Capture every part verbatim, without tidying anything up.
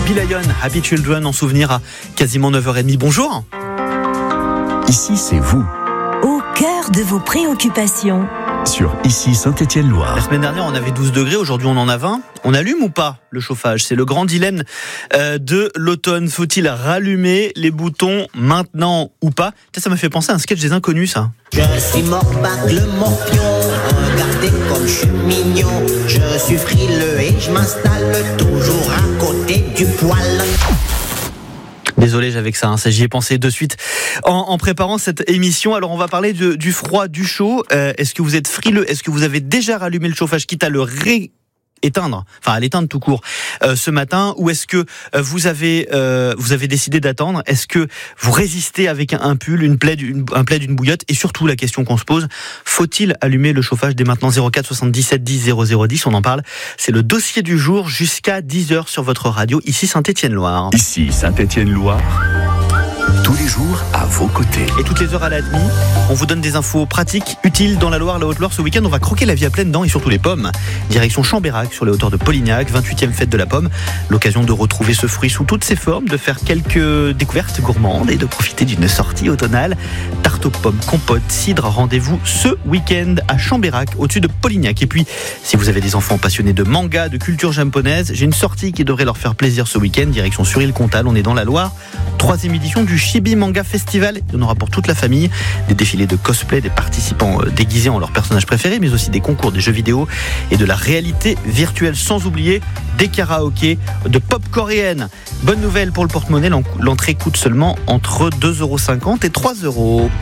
Toby Lyon, Happy Children en souvenir à quasiment neuf heures trente. Bonjour. Ici, c'est vous. Au cœur de vos préoccupations. Sur Ici Saint-Étienne-Loire. La semaine dernière, on avait douze degrés, aujourd'hui on en a vingt. On allume ou pas le chauffage? C'est le grand dilemme euh, de l'automne. Faut-il rallumer les boutons maintenant ou pas? Ça m'a fait penser à un sketch des Inconnus, ça. Je suis Morbac le morpion, regardez comme je suis mignon. Je suis frileux et je m'installe toujours à côté du poêle. Désolé, j'avais que ça, hein, ça j'y ai pensé de suite en, en préparant cette émission. Alors on va parler de, du froid, du chaud. Euh, est-ce que vous êtes frileux? Est-ce que vous avez déjà rallumé le chauffage, quitte à le ré... éteindre, enfin à l'éteindre tout court euh, ce matin, ou est-ce que euh, vous avez euh, vous avez décidé d'attendre? Est-ce que vous résistez avec un, un pull, une plaid, une, un plaid, une bouillotte? Et surtout la question qu'on se pose, faut-il allumer le chauffage dès maintenant? Zéro quatre soixante-dix-sept dix zéro zéro dix, on en parle. C'est le dossier du jour jusqu'à dix heures sur votre radio, ici Saint-Étienne-Loire. Ici Saint-Étienne-Loire. Tous les jours à vos côtés. Et toutes les heures à la demi, on vous donne des infos pratiques, utiles dans la Loire, la Haute-Loire. Ce week-end, on va croquer la vie à pleines dents et surtout les pommes. Direction Chambérac, sur les hauteurs de Polignac, vingt-huitième fête de la pomme. L'occasion de retrouver ce fruit sous toutes ses formes, de faire quelques découvertes gourmandes et de profiter d'une sortie automnale. Tarte aux pommes, compote, cidre. Rendez-vous ce week-end à Chambérac, au-dessus de Polignac. Et puis, si vous avez des enfants passionnés de manga, de culture japonaise, j'ai une sortie qui devrait leur faire plaisir ce week-end. Direction Sur-Île-Comtal, on est dans la Loire. Troisième édition du Chibi Manga Festival. Il y en aura pour toute la famille. Des défilés de cosplay, des participants déguisés en leurs personnages préférés, mais aussi des concours, des jeux vidéo et de la réalité virtuelle. Sans oublier des karaokés de pop coréenne. Bonne nouvelle pour le porte-monnaie, l'entrée coûte seulement entre deux euros cinquante et trois euros.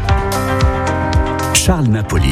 Charles Napoli.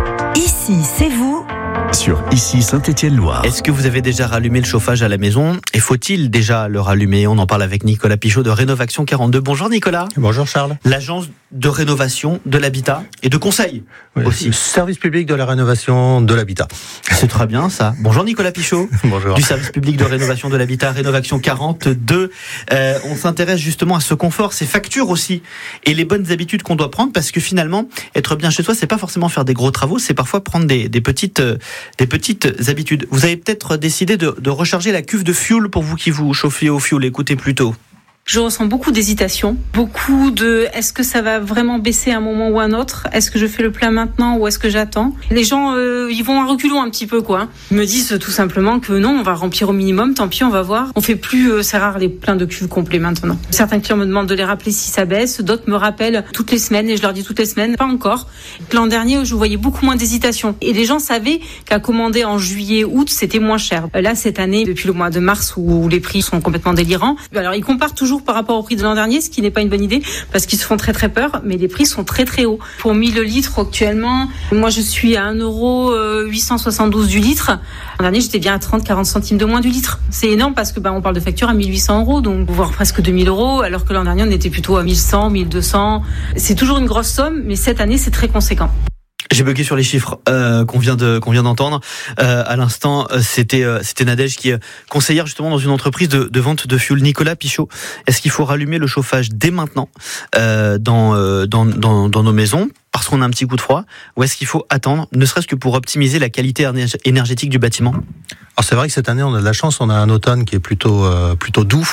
Ici, c'est vous. Sur Ici Saint-Étienne-Loire. Est-ce que vous avez déjà rallumé le chauffage à la maison? Et faut-il déjà le rallumer? On en parle avec Nicolas Pichot de Rénovation quarante-deux. Bonjour Nicolas. Bonjour Charles. L'agence de rénovation de l'habitat et de conseil oui, aussi. Service public de la rénovation de l'habitat. C'est très bien ça. Bonjour Nicolas Pichot. Bonjour. Du service public de rénovation de l'habitat, Rénovation quarante-deux. Euh, on s'intéresse justement à ce confort, ces factures aussi et les bonnes habitudes qu'on doit prendre, parce que finalement, être bien chez soi, c'est pas forcément faire des gros travaux, c'est parfois prendre des, des petites, euh, des petites habitudes. Vous avez peut-être décidé de, de recharger la cuve de fuel pour vous qui vous chauffez au fuel. Écoutez plutôt. Je ressens beaucoup d'hésitation, beaucoup de est-ce que ça va vraiment baisser à un moment ou à un autre? Est-ce que je fais le plein maintenant ou est-ce que j'attends? Les gens, euh, ils vont à reculons un petit peu, quoi. Ils me disent tout simplement que non, on va remplir au minimum, tant pis, on va voir. On fait plus, euh, c'est rare les pleins de cuves complets maintenant. Certains clients me demandent de les rappeler si ça baisse, d'autres me rappellent toutes les semaines et je leur dis toutes les semaines, pas encore. L'an dernier, je voyais beaucoup moins d'hésitation et les gens savaient qu'à commander en juillet, août, c'était moins cher. Là, cette année, depuis le mois de mars où les prix sont complètement délirants, alors ils comparent toujours par rapport au prix de l'an dernier, ce qui n'est pas une bonne idée parce qu'ils se font très très peur, mais les prix sont très très hauts. Pour mille litres actuellement, moi je suis à un euro huit cent soixante-douze du litre. L'an dernier, j'étais bien à trente à quarante centimes de moins du litre. C'est énorme parce que bah, on parle de facture à mille huit cents euros, donc voire presque deux mille euros, alors que l'an dernier, on était plutôt à mille cent, mille deux cents. C'est toujours une grosse somme, mais cette année, c'est très conséquent. J'ai bugué sur les chiffres euh, qu'on vient de qu'on vient d'entendre euh, à l'instant. C'était euh, c'était Nadège qui est conseillère justement dans une entreprise de, de vente de fuel. Nicolas Pichot, est-ce qu'il faut rallumer le chauffage dès maintenant euh, dans, euh, dans dans dans nos maisons parce qu'on a un petit coup de froid, ou est-ce qu'il faut attendre, ne serait-ce que pour optimiser la qualité énergétique du bâtiment? Alors c'est vrai que cette année on a de la chance, on a un automne qui est plutôt euh, plutôt doux.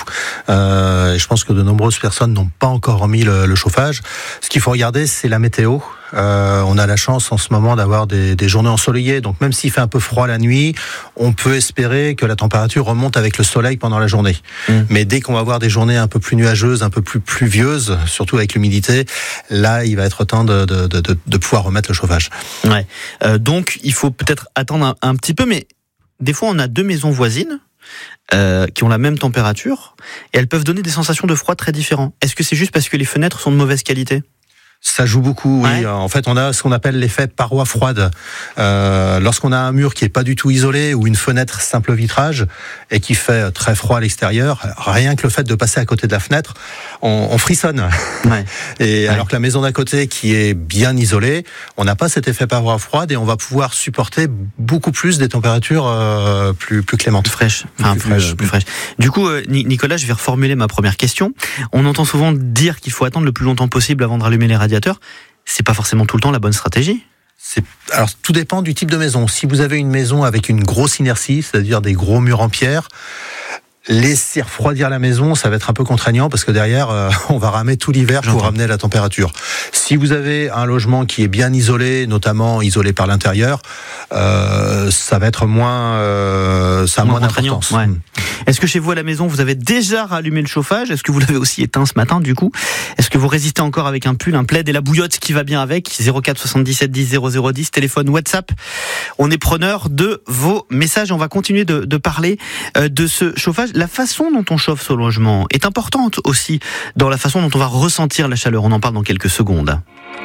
Euh, et je pense que de nombreuses personnes n'ont pas encore remis le, le chauffage. Ce qu'il faut regarder, c'est la météo. Euh, on a la chance en ce moment d'avoir des, des journées ensoleillées, donc même s'il fait un peu froid la nuit, on peut espérer que la température remonte avec le soleil pendant la journée. Mmh. Mais dès qu'on va avoir des journées un peu plus nuageuses, un peu plus pluvieuses, surtout avec l'humidité, là il va être temps de, de, de, de pouvoir remettre le chauffage. Ouais. Euh, donc il faut peut-être attendre un, un petit peu, mais des fois on a deux maisons voisines euh, qui ont la même température et elles peuvent donner des sensations de froid très différentes. Est-ce que c'est juste parce que les fenêtres sont de mauvaise qualité ? Ça joue beaucoup, oui. Ouais. En fait, on a ce qu'on appelle l'effet paroi froide. Euh, lorsqu'on a un mur qui est pas du tout isolé ou une fenêtre simple vitrage et qui fait très froid à l'extérieur, rien que le fait de passer à côté de la fenêtre, on, on frissonne. Ouais. Et ouais. alors que la maison d'à côté qui est bien isolée, on n'a pas cet effet paroi froide et on va pouvoir supporter beaucoup plus des températures euh, plus plus clémentes, plus fraîches, enfin plus, plus, fraîches. plus fraîches. Du coup, euh, Nicolas, je vais reformuler ma première question. On entend souvent dire qu'il faut attendre le plus longtemps possible avant de rallumer les radiateurs. C'est pas forcément tout le temps la bonne stratégie. C'est, alors, tout dépend du type de maison. Si vous avez une maison avec une grosse inertie, c'est-à-dire des gros murs en pierre, Laisser refroidir la maison, ça va être un peu contraignant parce que derrière, euh, on va ramer tout l'hiver pour ramener la température. Si vous avez un logement qui est bien isolé, notamment isolé par l'intérieur, euh, ça va être moins, euh, ça a moins, moins d'importance. Ouais. Est-ce que chez vous à la maison, vous avez déjà rallumé le chauffage ? Est-ce que vous l'avez aussi éteint ce matin du coup ? Est-ce que vous résistez encore avec un pull, un plaid et la bouillotte qui va bien avec ? zéro quatre soixante-dix-sept dix zéro zéro dix, téléphone WhatsApp. On est preneur de vos messages. On va continuer de, de parler euh, de ce chauffage. La façon dont on chauffe ce logement est importante aussi dans la façon dont on va ressentir la chaleur. On en parle dans quelques secondes.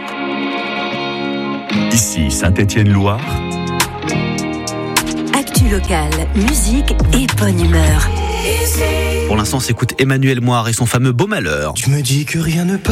Ici Saint-Étienne-Loire. Actu locale, musique et bonne humeur. Pour l'instant, on s'écoute Emmanuel Moire et son fameux Beau Malheur. Tu me dis que rien ne passe.